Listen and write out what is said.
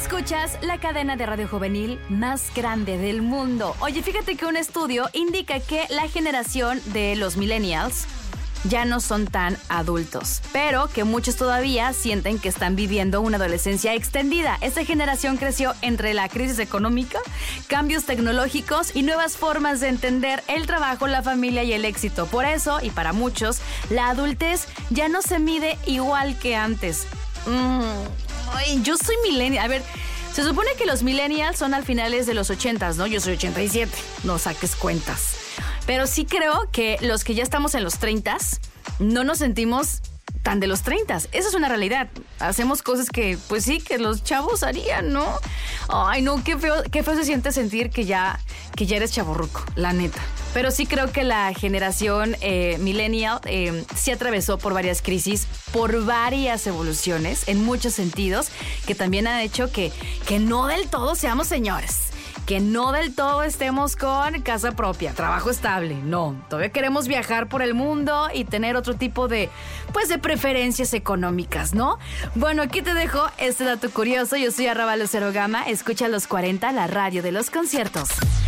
Escuchas la cadena de radio juvenil más grande del mundo. Oye, fíjate que un estudio indica que la generación de los millennials ya no son tan adultos, pero que muchos todavía sienten que están viviendo una adolescencia extendida. Esta generación creció entre la crisis económica, cambios tecnológicos y nuevas formas de entender el trabajo, la familia y el éxito. Por eso, y para muchos, la adultez ya no se mide igual que antes. Yo soy millennial. A ver, se supone que los millennials son al finales de los 80s, ¿no? Yo soy 87, no saques cuentas. Pero sí creo que los que ya estamos en los 30s no nos sentimos tan de los 30s. Esa es una realidad. Hacemos cosas que, pues sí, que los chavos harían, ¿no? Ay, no, qué feo se siente sentir que ya eres chavorruco, la neta. Pero sí creo que la generación millennial sí atravesó por varias crisis, por varias evoluciones, en muchos sentidos, que también han hecho que no del todo seamos señores. Que no del todo estemos con casa propia, trabajo estable. No, todavía queremos viajar por el mundo y tener otro tipo de preferencias económicas, ¿no? Bueno, aquí te dejo este dato curioso. Yo soy @LuceroGama. Escucha Los 40, la radio de los conciertos.